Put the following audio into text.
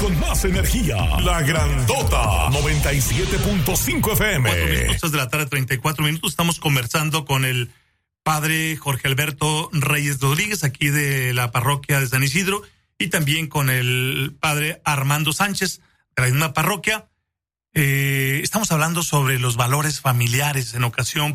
con más energía. La Grandota 97.5 FM. 4:34 Estamos conversando con el padre Jorge Alberto Reyes Rodríguez, aquí de la parroquia de San Isidro, y también con el padre Armando Sánchez, de la misma parroquia. Estamos hablando sobre los valores familiares en ocasión